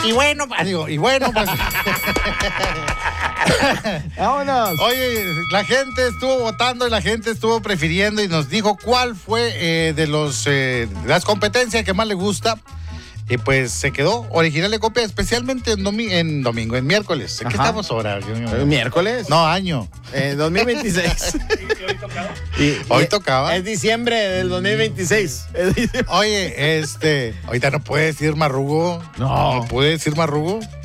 Y bueno, pues. Vámonos. Oye, la gente estuvo votando y la gente estuvo prefiriendo y nos dijo cuál fue de las competencias que más le gusta. Y pues se quedó Original de Copia, especialmente en miércoles. ¿En qué estamos ahora? ¿Miércoles? No, año. 2026. Hoy tocaba. Es diciembre del 2026. Oye, ahorita no puede decir marrugo. No. ¿No puede decir marrugo?